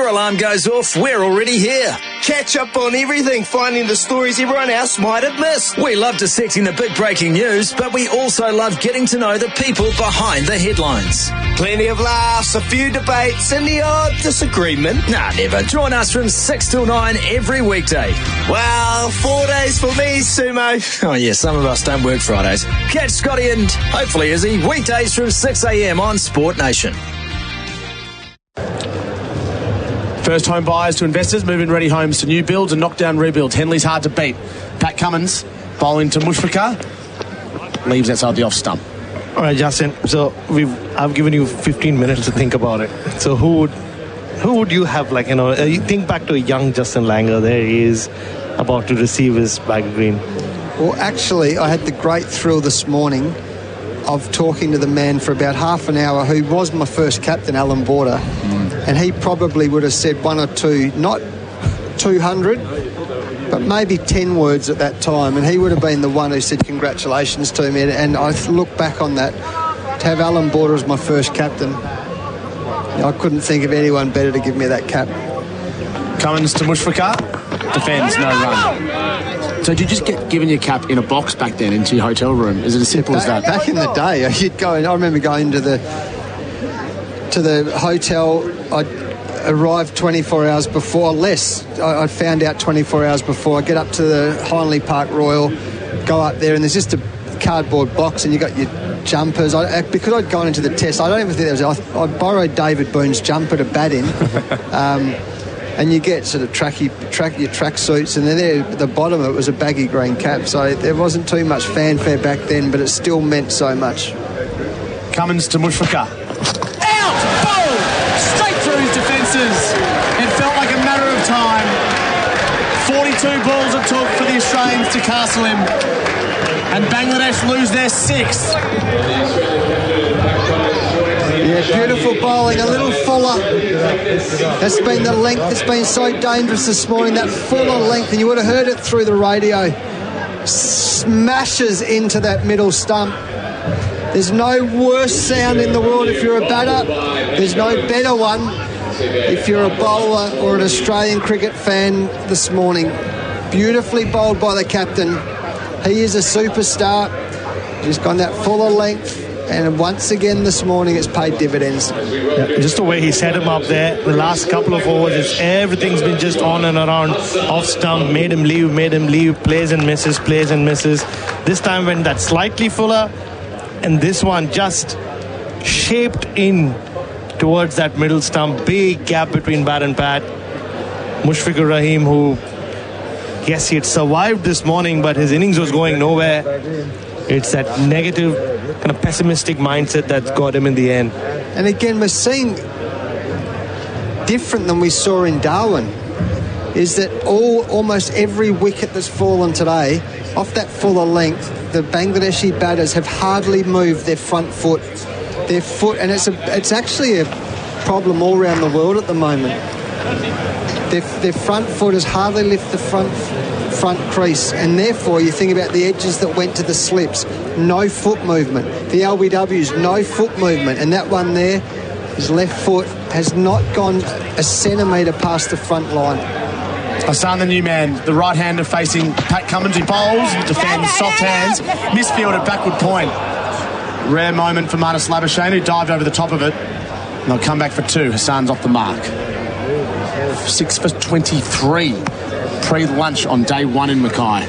your alarm goes off, we're already here. Catch up on everything, finding the stories everyone else might have missed. We love dissecting the big breaking news, but we also love getting to know the people behind the headlines. Plenty of laughs, a few debates, and the odd disagreement. Nah, never. Join us from 6 till 9 every weekday. Well, 4 days for me, Sumo. Oh, yeah, some of us don't work Fridays. Catch Scotty and hopefully Izzy weekdays from 6 a.m. on Sport Nation. First home buyers to investors, move-in ready homes to new builds and knock-down rebuilds. Henley's hard to beat. Pat Cummins bowling to Mushfiqur. Leaves outside the off stump. All right, Justin. So I've given you 15 minutes to think about it. So who would you have, you think back to a young Justin Langer. There he is, about to receive his bag of green. Well, actually, I had the great thrill this morning of talking to the man for about half an hour who was my first captain, Alan Border. And he probably would have said one or two, not 200, but maybe 10 words at that time. And he would have been the one who said congratulations to me. And I look back on that, to have Alan Border as my first captain, I couldn't think of anyone better to give me that cap. Cummins to Mushfiqur. Defends, no run. So did you just get given your cap in a box back then into your hotel room? Is it as simple as that? Back in the day, you'd go, I remember going to the hotel. I'd arrive 24 hours before, less. I found out 24 hours before. I get up to the Hindley Park Royal, go up there, and there's just a cardboard box, and you got your jumpers. Because I'd gone into the test, I don't even think there was. I borrowed David Boone's jumper to bat in. And you get sort of your track suits, and then there at the bottom of it was a baggy green cap. So there wasn't too much fanfare back then, but it still meant so much. Cummins to Mushfiqur. Out! Bowl! Straight through his defences. It felt like a matter of time. 42 balls it took for the Australians to castle him. And Bangladesh lose their sixth. Yeah, beautiful bowling, a little fuller. That's been the length that's been so dangerous this morning, that fuller length, and you would have heard it through the radio. Smashes into that middle stump. There's no worse sound in the world if you're a batter. There's no better one if you're a bowler or an Australian cricket fan this morning. Beautifully bowled by the captain. He is a superstar. He's gone that fuller length. And once again this morning it's paid dividends. Yeah, just the way he set him up there, the last couple of overs, everything's been just on and around, off stump, made him leave, plays and misses. This time went that slightly fuller, and this one just shaped in towards that middle stump. Big gap between bat and pat. Mushfiqur Rahim, who, yes, he had survived this morning, but his innings was going nowhere. It's that negative, kind of pessimistic mindset that got him in the end. And again, we're seeing different than we saw in Darwin, is that almost every wicket that's fallen today, off that fuller length, the Bangladeshi batters have hardly moved their front foot. And it's actually a problem all around the world at the moment. Their front foot has hardly lifted the front crease, and therefore you think about the edges that went to the slips, no foot movement. The LBWs, no foot movement, and that one there, his left foot has not gone a centimetre past the front line. Hassan, the new man, the right-hander facing Pat Cummins, who bowls, defends, soft hands, misfield at backward point. Rare moment for Marnus Labuschagne, who dived over the top of it. And they'll come back for two. Hassan's off the mark. 6 for 23 pre-lunch on day one in Mackay.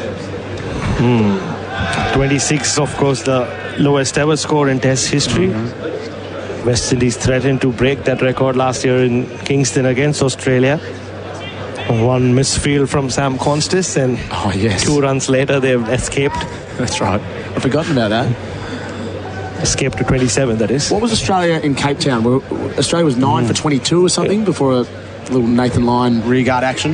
26, of course, the lowest ever score in Test history. West Indies threatened to break that record last year in Kingston against Australia. One misfield from Sam Constis, and 2 runs later they've escaped. That's right. I've forgotten about that. Escaped to 27, that is. What was Australia in Cape Town? Australia was 9 for 22 or something before a little Nathan Lyon regard action.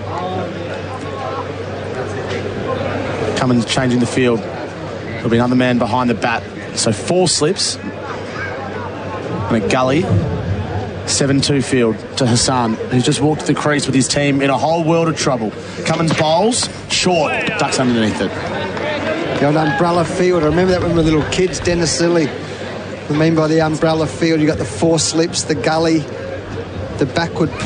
Cummins changing the field. There'll be another man behind the bat. So 4 slips and a gully. 7-2 field to Hassan, who's just walked to the crease with his team in a whole world of trouble. Cummins bowls, short, ducks underneath it. The old umbrella field. I remember that when we were little kids, Dennis Lilly. I mean by the umbrella field, you got the 4 slips, the gully, the backward